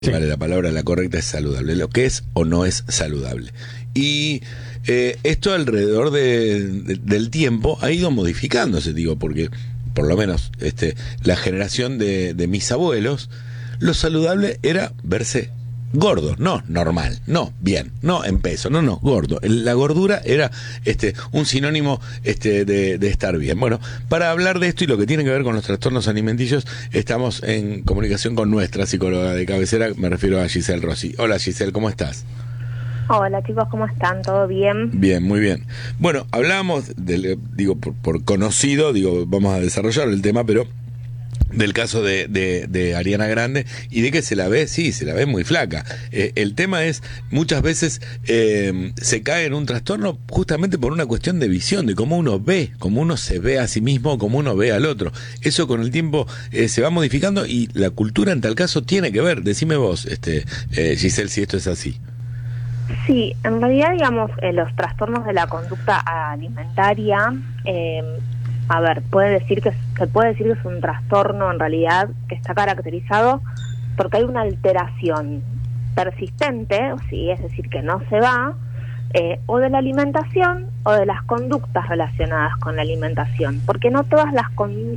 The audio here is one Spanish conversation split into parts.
Sí. Vale, la palabra, la correcta es saludable, lo que es o no es saludable. Y esto alrededor del tiempo ha ido modificándose, digo, porque por lo menos la generación de mis abuelos, lo saludable era verse gordo, no normal, no bien, no en peso, no gordo. La gordura era un sinónimo de estar bien. Bueno, para hablar de esto y lo que tiene que ver con los trastornos alimenticios, estamos en comunicación con nuestra psicóloga de cabecera, me refiero a Giselle Rossi. Hola Giselle, ¿cómo estás? Hola chicos, ¿cómo están? ¿Todo bien? Bien, muy bien. Bueno, hablábamos, digo, por conocido, digo, vamos a desarrollar el tema, pero del caso de Ariana Grande y de que se la ve muy flaca. El tema es, muchas veces se cae en un trastorno justamente por una cuestión de visión, de cómo uno ve, cómo uno se ve a sí mismo, cómo uno ve al otro. Eso con el tiempo se va modificando y la cultura en tal caso tiene que ver. Decime vos, Giselle, si esto es así. Sí, en realidad, digamos, los trastornos de la conducta alimentaria, a ver, se puede decir que es un trastorno en realidad que está caracterizado porque hay una alteración persistente, sí, es decir, que no se va, o de la alimentación o de las conductas relacionadas con la alimentación, porque no todas las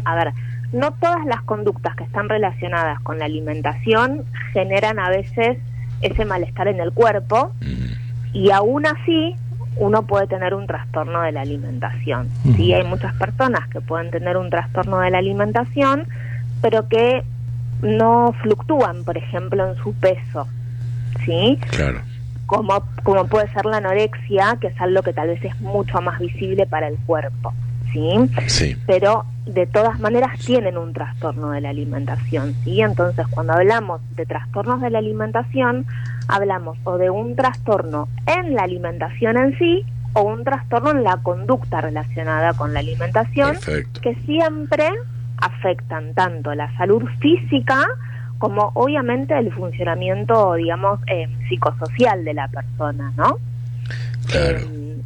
conductas que están relacionadas con la alimentación generan a veces ese malestar en el cuerpo, y aún así uno puede tener un trastorno de la alimentación. Sí, hay muchas personas que pueden tener un trastorno de la alimentación, pero que no fluctúan, por ejemplo, en su peso, ¿sí? Claro. Como puede ser la anorexia, que es algo que tal vez es mucho más visible para el cuerpo, ¿sí? Sí. Pero de todas maneras tienen un trastorno de la alimentación, ¿sí? Entonces, cuando hablamos de trastornos de la alimentación, hablamos o de un trastorno en la alimentación en sí, o un trastorno en la conducta relacionada con la alimentación. Perfecto. Que siempre afectan tanto la salud física como obviamente el funcionamiento, digamos, psicosocial de la persona, ¿no? Claro.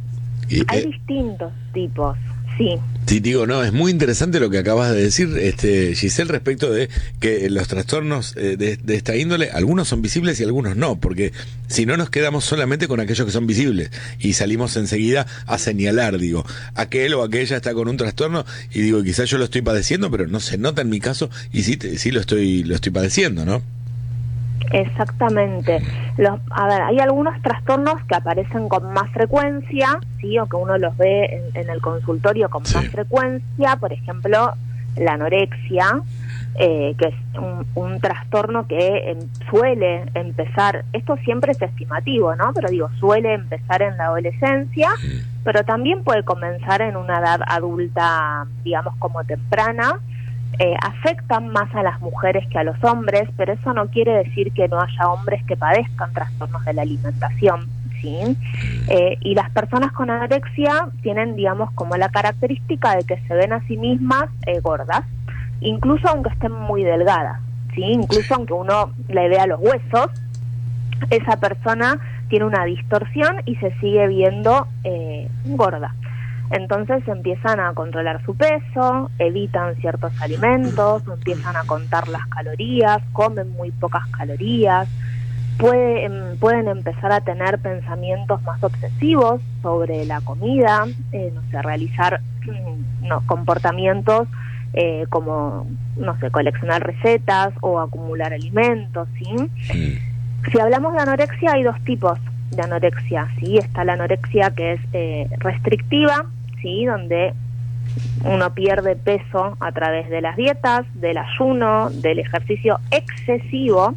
Hay distintos tipos, sí. Sí, digo, no, es muy interesante lo que acabas de decir, Giselle, respecto de que los trastornos de esta índole, algunos son visibles y algunos no, porque si no nos quedamos solamente con aquellos que son visibles y salimos enseguida a señalar, digo, aquel o aquella está con un trastorno y digo, quizás yo lo estoy padeciendo, pero no se nota en mi caso y sí lo estoy padeciendo, ¿no? Exactamente. Hay algunos trastornos que aparecen con más frecuencia, sí, o que uno los ve en el consultorio con más frecuencia. Por ejemplo, la anorexia, que es un trastorno que suele empezar, esto siempre es estimativo, ¿no? Pero digo, suele empezar en la adolescencia, pero también puede comenzar en una edad adulta, digamos, como temprana. Afectan más a las mujeres que a los hombres, pero eso no quiere decir que no haya hombres que padezcan trastornos de la alimentación, ¿sí? Y las personas con anorexia tienen, digamos, como la característica de que se ven a sí mismas gordas, incluso aunque estén muy delgadas, ¿sí? Incluso aunque uno le vea los huesos, esa persona tiene una distorsión y se sigue viendo gorda. Entonces empiezan a controlar su peso, evitan ciertos alimentos, empiezan a contar las calorías, comen muy pocas calorías, pueden empezar a tener pensamientos más obsesivos sobre la comida, realizar comportamientos como, coleccionar recetas o acumular alimentos, ¿sí? Si hablamos de anorexia, hay dos tipos de anorexia, ¿sí? Está la anorexia que es restrictiva, ¿sí? Donde uno pierde peso a través de las dietas, del ayuno, del ejercicio excesivo.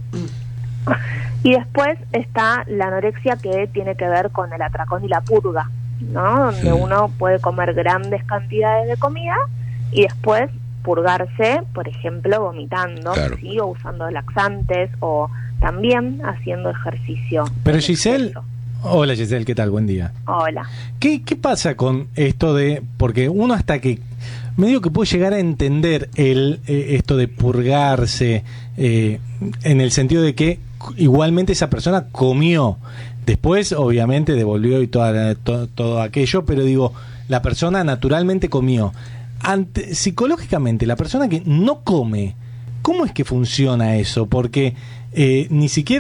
Y después está la anorexia que tiene que ver con el atracón y la purga, ¿no? Donde uno puede comer grandes cantidades de comida y después purgarse, por ejemplo, vomitando, claro, ¿sí? O usando laxantes o también haciendo ejercicio. Pero Giselle, hola Giselle, ¿qué tal? Buen día. Hola. ¿Qué pasa con esto de, porque uno hasta que medio que puede llegar a entender esto de purgarse, en el sentido de que igualmente esa persona comió, después obviamente devolvió y todo aquello, pero digo, la persona naturalmente comió. Psicológicamente, la persona que no come, ¿cómo es que funciona eso? Porque ni siquiera